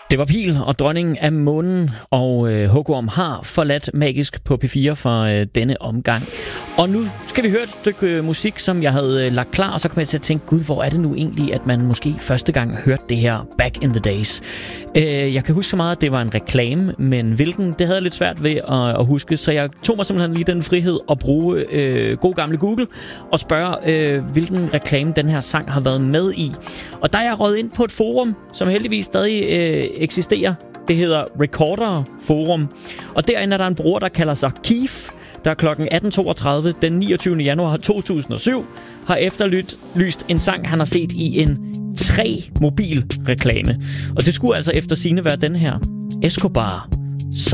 Det var Pil og Dronningen af Månen, og Hugorm har forladt Magisk på P4 for denne omgang. Og nu skal vi høre et stykke musik, som jeg havde lagt klar, og så kom jeg til at tænke, gud, hvor er det nu egentlig, at man måske første gang hørte det her back in the days. Jeg kan huske så meget, at det var en reklame, men hvilken, det havde jeg lidt svært ved at huske, så jeg tog mig simpelthen lige den frihed at bruge god gamle Google og spørge, hvilken reklame den her sang har været med i. Og der er jeg røget ind på et forum, som heldigvis stadig eksisterer. Det hedder Recorder Forum. Og derinde er der en bruger, der kalder sig Keef, der kl. 18.32 den 29. januar 2007 har efterlyst en sang, han har set i en 3-mobil reklame. Og det skulle altså efter sigende være den her. Escobar.